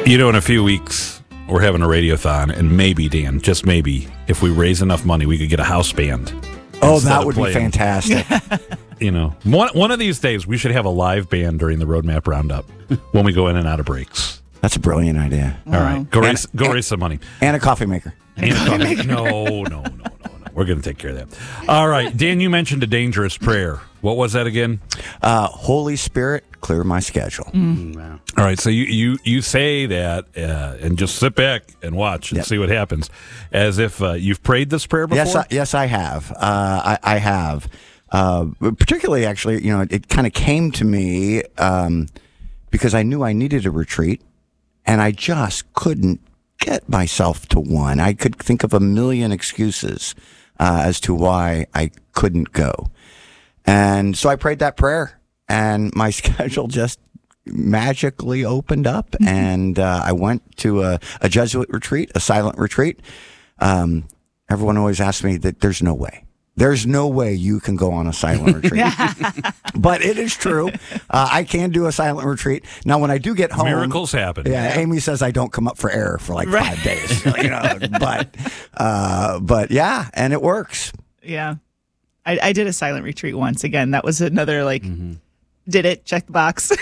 You know, in a few weeks, we're having a radiothon, and maybe, Dan, just maybe, if we raise enough money, we could get a house band. Oh, that would be fantastic. You know, one of these days, we should have a live band during the Roadmap Roundup when we go in and out of breaks. That's a brilliant idea. All right, go raise some money. And a coffee maker. No. We're going to take care of that. All right, Dan, you mentioned a dangerous prayer. What was that again? Holy Spirit, clear my schedule. Wow. All right, so you say that and just sit back and watch and see what happens, as if you've prayed this prayer before. Yes, I have. I have. Particularly, actually, you know, it kind of came to me because I knew I needed a retreat, and I just couldn't get myself to one. I could think of a million excuses as to why I couldn't go. And so I prayed that prayer, and my schedule just magically opened up, and I went to a Jesuit retreat, a silent retreat. Everyone always asks me that there's no way. There's no way you can go on a silent retreat. But it is true. I can do a silent retreat. Now, when I do get home... Miracles happen. Yeah, Amy says I don't come up for air for like 5 days. You know, but yeah, and it works. Yeah. I did a silent retreat once. Again, that was another, did it, check the box.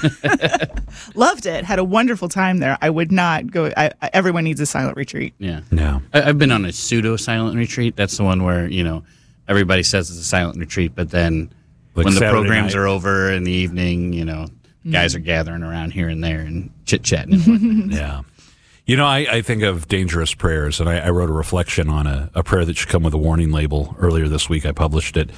Loved it. Had a wonderful time there. I would not go. Everyone needs a silent retreat. Yeah. No. I've been on a pseudo-silent retreat. That's the one where, you know, everybody says it's a silent retreat, but then Like when the Saturday programs night. are over in the evening, you know, guys are gathering around here and there and chit-chatting and whatnot. Yeah. You know, I think of dangerous prayers, and I wrote a reflection on a prayer that should come with a warning label earlier this week. I published it.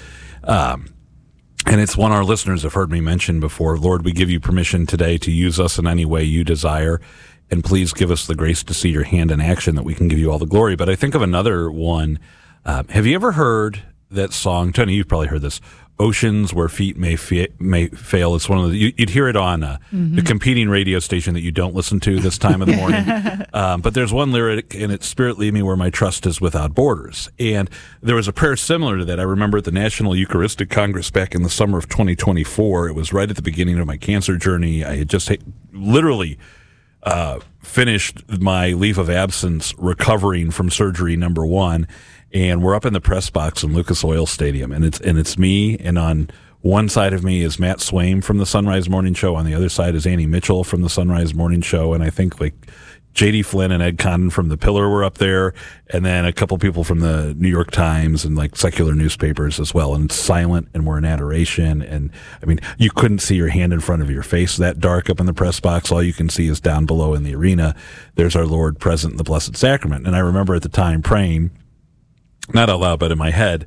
And it's one our listeners have heard me mention before. Lord, we give you permission today to use us in any way you desire, and please give us the grace to see your hand in action that we can give you all the glory. But I think of another one. Have you ever heard that song? Tony, you've probably heard this. Oceans Where Feet May Fail. It's one of the, you'd hear it on the competing radio station that you don't listen to this time of the morning. But there's one lyric in it, Spirit lead me where my trust is without borders. And there was a prayer similar to that. I remember at the National Eucharistic Congress back in the summer of 2024. It was right at the beginning of my cancer journey. I had just literally finished my leave of absence recovering from surgery number 1. And we're up in the press box in Lucas Oil Stadium, and it's me, and on one side of me is Matt Swaim from the Sunrise Morning Show, on the other side is Annie Mitchell from the Sunrise Morning Show, and I think like J.D. Flynn and Ed Condon from The Pillar were up there, and then a couple people from the New York Times and like secular newspapers as well, and it's silent, and we're in adoration, and I mean, you couldn't see your hand in front of your face that dark up in the press box. All you can see is down below in the arena. There's our Lord present in the Blessed Sacrament, and I remember at the time praying, not out loud, but in my head,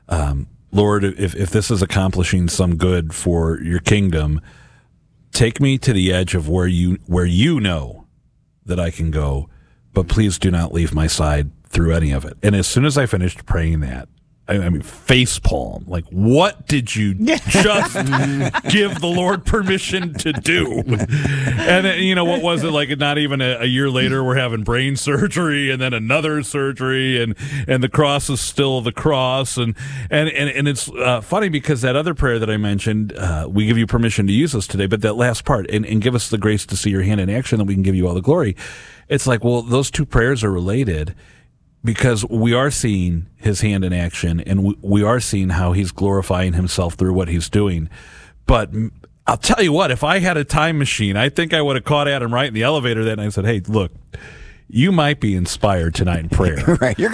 Lord, if this is accomplishing some good for your kingdom, take me to the edge of where you know that I can go, but please do not leave my side through any of it. And as soon as I finished praying that, I mean, face palm. Like, what did you just give the Lord permission to do? And then, you know, what was it like? Not even a year later, we're having brain surgery, and then another surgery, and the cross is still the cross, and it's funny because that other prayer that I mentioned, we give you permission to use us today, but that last part, and give us the grace to see your hand in action, that we can give you all the glory. It's like, well, those two prayers are related, because we are seeing his hand in action, and we are seeing how he's glorifying himself through what he's doing. But I'll tell you what, if I had a time machine, I think I would have caught Adam right in the elevator that night and said, hey, look, you might be inspired tonight in prayer. Right. You're